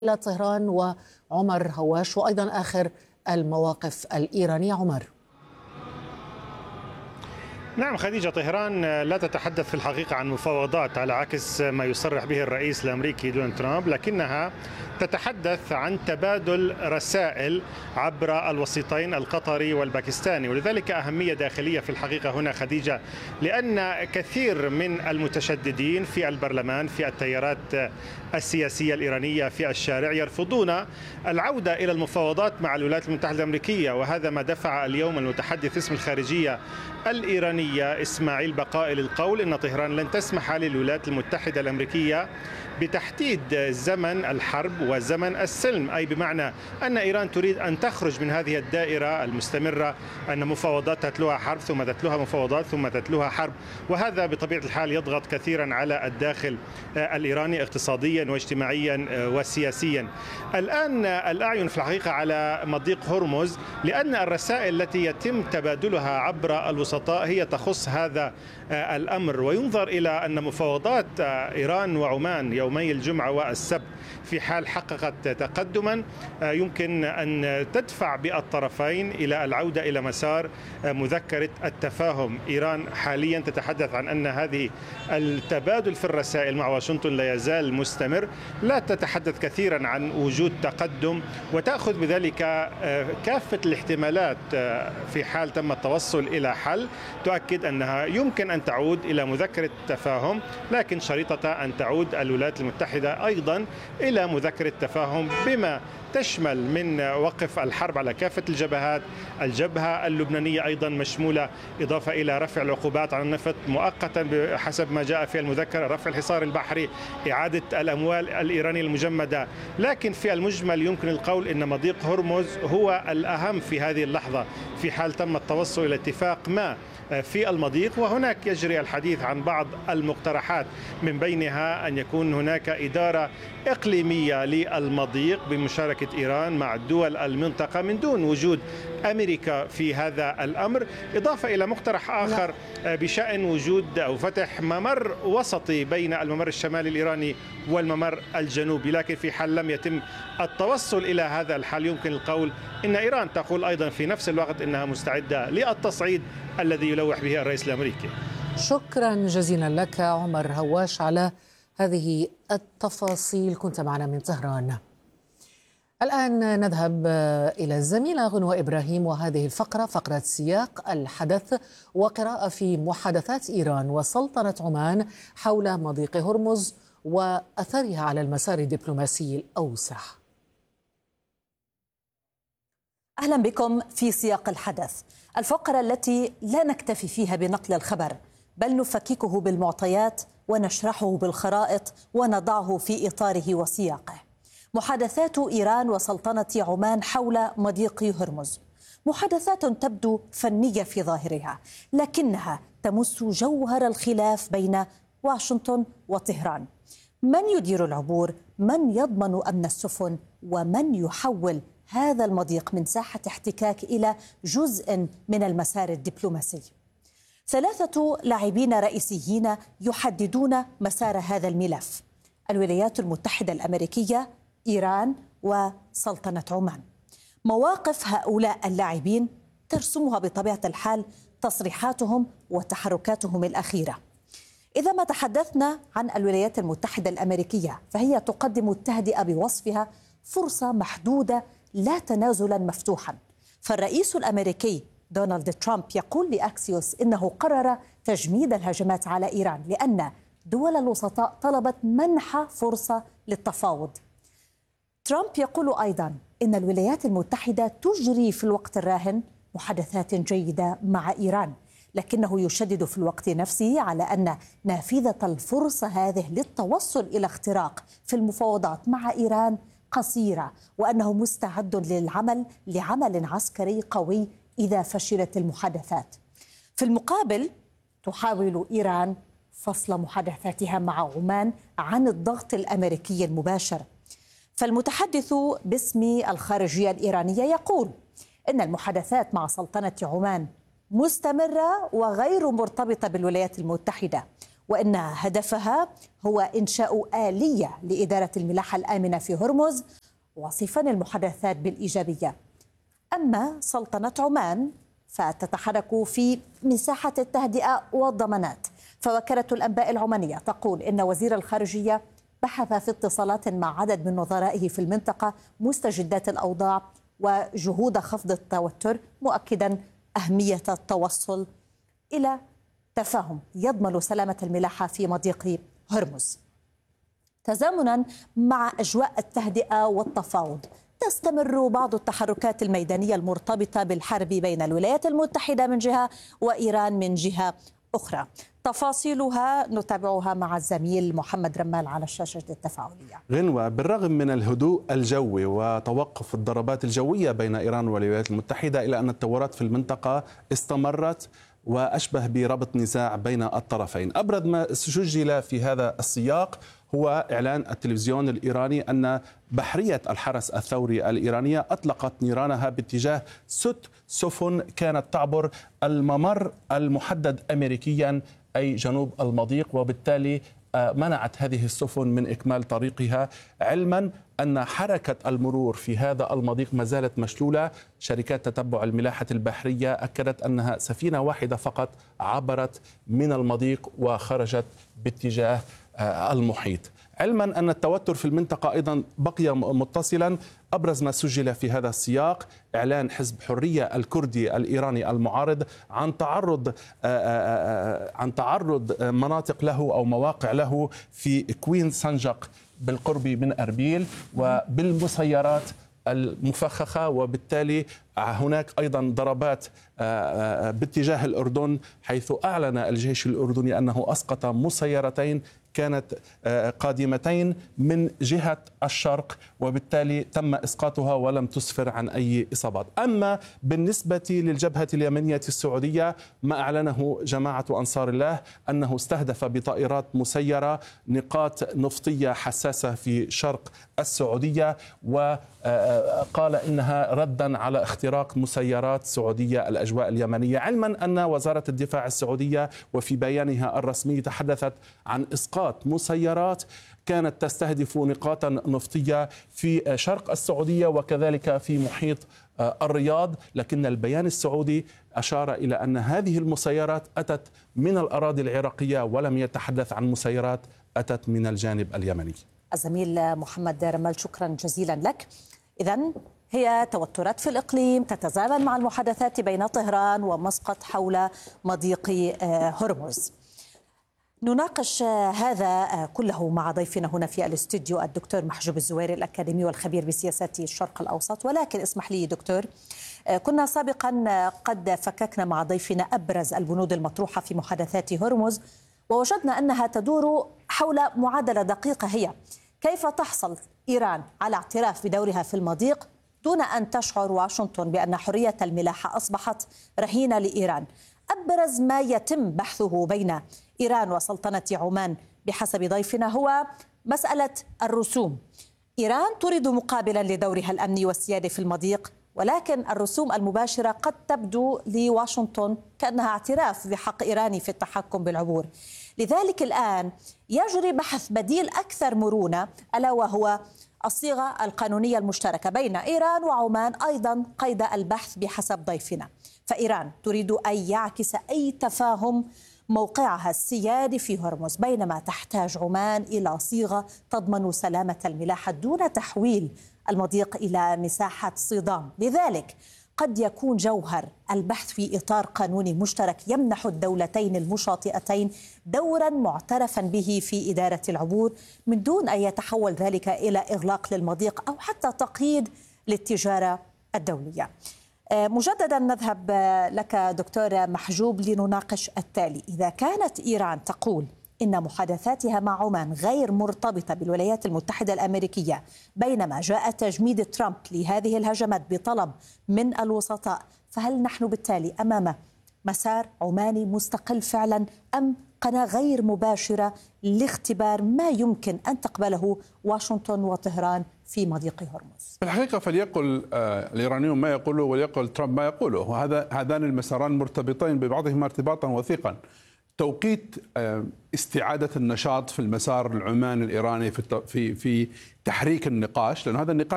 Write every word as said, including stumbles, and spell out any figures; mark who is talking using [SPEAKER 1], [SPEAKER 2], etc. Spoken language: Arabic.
[SPEAKER 1] إلى طهران وعمر هواش، وأيضا آخر المواقف الإيرانية. عمر.
[SPEAKER 2] نعم خديجة، طهران لا تتحدث في الحقيقة عن مفاوضات على عكس ما يصرح به الرئيس الأمريكي دونالد ترامب، لكنها تتحدث عن تبادل رسائل عبر الوسيطين القطري والباكستاني، ولذلك أهمية داخلية في الحقيقة هنا خديجة، لأن كثير من المتشددين في البرلمان في التيارات السياسية الإيرانية في الشارع يرفضون العودة إلى المفاوضات مع الولايات المتحدة الأمريكية، وهذا ما دفع اليوم المتحدث اسم الخارجية الإيرانية إسماعيل بقائي للقول إن طهران لن تسمح للولايات المتحدة الأمريكية بتحديد زمن الحرب وزمن السلم، أي بمعنى أن إيران تريد أن تخرج من هذه الدائرة المستمرة، أن مفاوضات تتلوها حرب ثم تتلوها مفاوضات ثم تتلوها حرب، وهذا بطبيعة الحال يضغط كثيرا على الداخل الإيراني اقتصاديا واجتماعيا وسياسيا. الآن الأعين في الحقيقة على مضيق هرمز، لأن الرسائل التي يتم تبادلها عبر الوسطاء هي تخص هذا الأمر، وينظر إلى أن مفاوضات إيران وعمان يومي الجمعة والسبت في حال حققت تقدما يمكن أن تدفع بالطرفين إلى العودة إلى مسار مذكرة التفاهم. إيران حاليا تتحدث عن أن هذه التبادل في الرسائل مع واشنطن لا يزال مستمر، لا تتحدث كثيرا عن وجود تقدم، وتأخذ بذلك كافة الاحتمالات في حال تم التوصل إلى حل، تؤكد أنها يمكن أن تعود إلى مذكرة تفاهم، لكن شريطة أن تعود الولايات المتحدة أيضا إلى مذكرة تفاهم بما تشمل من وقف الحرب على كافة الجبهات، الجبهة اللبنانية أيضا مشمولة، إضافة إلى رفع العقوبات على النفط مؤقتا بحسب ما جاء في المذكرة، رفع الحصار البحري، إعادة الأموال الإيرانية المجمدة. لكن في المجمل يمكن القول أن مضيق هرمز هو الأهم في هذه اللحظة في حال تم التوصل إلى اتفاق ما في المضيق، وهناك يجري الحديث عن بعض المقترحات من بينها أن يكون هناك إدارة إقليمية للمضيق بمشاركة إيران مع دول المنطقة من دون وجود أمريكا في هذا الأمر، إضافة إلى مقترح آخر بشأن وجود أو فتح ممر وسطي بين الممر الشمالي الإيراني والممر الجنوبي. لكن في حال لم يتم التوصل إلى هذا الحل يمكن القول إن إيران تقول أيضا في نفس الوقت إنها مستعدة للتصعيد الذي يلوح به الرئيس الأمريكي.
[SPEAKER 1] شكرا جزيلا لك عمر هواش على هذه التفاصيل، كنت معنا من طهران. الآن نذهب إلى الزميلة غنوة إبراهيم وهذه الفقرة، فقرة سياق الحدث وقراءة في محادثات إيران وسلطنة عمان حول مضيق هرمز وأثرها على المسار الدبلوماسي الأوسع.
[SPEAKER 3] أهلا بكم في سياق الحدث، الفقرة التي لا نكتفي فيها بنقل الخبر بل نفككه بالمعطيات ونشرحه بالخرائط ونضعه في إطاره وسياقه. محادثات إيران وسلطنة عمان حول مضيق هرمز، محادثات تبدو فنية في ظاهرها، لكنها تمس جوهر الخلاف بين واشنطن وطهران. من يدير العبور؟ من يضمن أمن السفن؟ ومن يحول هذا المضيق من ساحة احتكاك إلى جزء من المسار الدبلوماسي؟ ثلاثة لاعبين رئيسيين يحددون مسار هذا الملف: الولايات المتحدة الأمريكية، إيران، وسلطنة عمان. مواقف هؤلاء اللاعبين ترسمها بطبيعة الحال تصريحاتهم وتحركاتهم الأخيرة. إذا ما تحدثنا عن الولايات المتحدة الأمريكية فهي تقدم التهدئة بوصفها فرصة محدودة لا تنازلا مفتوحا، فالرئيس الأمريكي دونالد ترامب يقول لأكسيوس إنه قرر تجميد الهجمات على إيران لأن دول الوسطاء طلبت منح فرصة للتفاوض. ترامب يقول أيضا إن الولايات المتحدة تجري في الوقت الراهن محادثات جيدة مع إيران، لكنه يشدد في الوقت نفسه على أن نافذة الفرصة هذه للتوصل إلى اختراق في المفاوضات مع إيران قصيرة، وأنه مستعد للعمل لعمل عسكري قوي إذا فشلت المحادثات. في المقابل تحاول إيران فصل محادثاتها مع عمان عن الضغط الأمريكي المباشر. فالمتحدث باسم الخارجية الإيرانية يقول إن المحادثات مع سلطنة عمان مستمرة وغير مرتبطة بالولايات المتحدة، وإن هدفها هو إنشاء آلية لإدارة الملاحة الآمنة في هرمز، واصفا المحادثات بالإيجابية. أما سلطنة عمان فتتحرك في مساحة التهدئة والضمانات، فوكالة الأنباء العمانية تقول إن وزير الخارجية بحث في اتصالات مع عدد من نظرائه في المنطقة مستجدات الأوضاع وجهود خفض التوتر، مؤكدا أهمية التوصل إلى تفاهم يضمن سلامة الملاحة في مضيق هرمز. تزامنا مع أجواء التهدئة والتفاوض، تستمر بعض التحركات الميدانية المرتبطة بالحرب بين الولايات المتحدة من جهة وإيران من جهة أخرى. تفاصيلها نتابعها مع الزميل محمد رمال على الشاشة التفاعلية.
[SPEAKER 4] غنوة، بالرغم من الهدوء الجوي وتوقف الضربات الجوية بين إيران والولايات المتحدة، إلا أن التورات في المنطقة استمرت وأشبه بربط نزاع بين الطرفين. أبرز ما سجل في هذا السياق هو إعلان التلفزيون الإيراني أن بحرية الحرس الثوري الإيرانية أطلقت نيرانها باتجاه ست سفن كانت تعبر الممر المحدد أمريكيا أي جنوب المضيق، وبالتالي منعت هذه السفن من إكمال طريقها، علما أن حركة المرور في هذا المضيق ما زالت مشلولة. شركات تتبع الملاحة البحرية أكدت أنها سفينة واحدة فقط عبرت من المضيق وخرجت باتجاه المحيط، علما أن التوتر في المنطقة أيضا بقي متصلا. أبرز ما سجل في هذا السياق إعلان حزب حرية الكردي الإيراني المعارض عن تعرض عن تعرض مناطق له أو مواقع له في كوين سنجق بالقرب من أربيل وبالمسيرات المفخخة، وبالتالي هناك أيضا ضربات باتجاه الأردن، حيث أعلن الجيش الأردني أنه أسقط مسيرتين كانت قادمتين من جهة الشرق، وبالتالي تم إسقاطها ولم تسفر عن أي إصابات. أما بالنسبة للجبهة اليمنية السعودية، ما أعلنه جماعة أنصار الله أنه استهدف بطائرات مسيرة نقاط نفطية حساسة في شرق السعودية، وقال إنها ردا على اختراق مسيرات سعودية الأجواء اليمنية، علما أن وزارة الدفاع السعودية وفي بيانها الرسمي تحدثت عن إسقاط مسيرات كانت تستهدف نقاطا نفطية في شرق السعودية وكذلك في محيط الرياض، لكن البيان السعودي أشار إلى أن هذه المسيرات أتت من الأراضي العراقية ولم يتحدث عن مسيرات أتت من الجانب اليمني.
[SPEAKER 3] الزميل محمد رمال، شكرا جزيلا لك. إذن هي توترات في الإقليم تتزامن مع المحادثات بين طهران ومسقط حول مضيق هرمز. نناقش هذا كله مع ضيفنا هنا في الاستوديو الدكتور محجوب الزويري الأكاديمي والخبير بسياسات الشرق الأوسط. ولكن اسمح لي دكتور، كنا سابقا قد فككنا مع ضيفنا أبرز البنود المطروحة في محادثات هرمز، ووجدنا أنها تدور حول معادلة دقيقة، هي كيف تحصل إيران على اعتراف بدورها في المضيق دون أن تشعر واشنطن بأن حرية الملاحة أصبحت رهينة لإيران. أبرز ما يتم بحثه بين إيران وسلطنة عمان بحسب ضيفنا هو مسألة الرسوم. إيران تريد مقابلا لدورها الأمني والسيادي في المضيق، ولكن الرسوم المباشرة قد تبدو لواشنطن كأنها اعتراف بحق إيراني في التحكم بالعبور. لذلك الآن يجري بحث بديل أكثر مرونة، ألا وهو الصيغة القانونية المشتركة بين إيران وعمان، أيضا قيد البحث بحسب ضيفنا. فإيران تريد أن يعكس أي تفاهم موقعها السيادي في هرمز، بينما تحتاج عمان إلى صيغة تضمن سلامة الملاحة دون تحويل المضيق إلى مساحة صدام. لذلك قد يكون جوهر البحث في إطار قانوني مشترك يمنح الدولتين المشاطئتين دورا معترفا به في إدارة العبور، من دون أن يتحول ذلك إلى إغلاق للمضيق أو حتى تقييد للتجارة الدولية. مجددا نذهب لك دكتور محجوب لنناقش التالي. إذا كانت إيران تقول إن محادثاتها مع عمان غير مرتبطة بالولايات المتحدة الأمريكية، بينما جاء تجميد ترامب لهذه الهجمات بطلب من الوسطاء، فهل نحن بالتالي أمام مسار عماني مستقل فعلا، أم قناة غير مباشرة لاختبار ما يمكن أن تقبله واشنطن وطهران في مضيق هرمز؟
[SPEAKER 5] في الحقيقة فليقل الإيرانيون ما يقوله وليقل ترامب ما يقوله، وهذا هذان المساران مرتبطين ببعضهما ارتباطا وثيقا. توقيت استعادة النشاط في المسار العماني الإيراني في في في تحريك النقاش، لأن هذا النقاش